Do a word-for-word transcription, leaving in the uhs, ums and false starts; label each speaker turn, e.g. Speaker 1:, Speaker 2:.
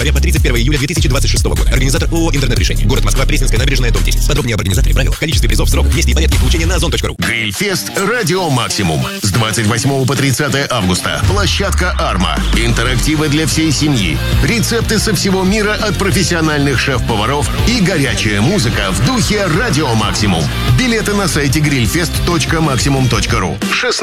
Speaker 1: По тридцать первое июля две тысячи двадцать шестого года. Организатор ООО «Интернет-решение». Город Москва, Пресненская набережная, дом десять. Подробнее об организаторе, правилах, количестве призов, срок, месте и порядке получения на озон точка ру.
Speaker 2: Грильфест «Радио Максимум». С двадцать восьмого по тридцатое августа. Площадка «Арма». Интерактивы для всей семьи. Рецепты со всего мира от профессиональных шеф-поваров и горячая музыка в духе «Радио Максимум». Билеты на сайте грильфест точка максимум точка ру.